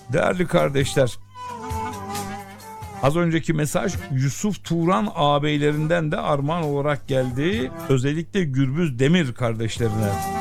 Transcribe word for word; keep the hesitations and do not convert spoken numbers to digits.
Değerli kardeşler, az önceki mesaj Yusuf Turan ağabeylerinden de armağan olarak geldi. Özellikle Gürbüz Demir kardeşlerine.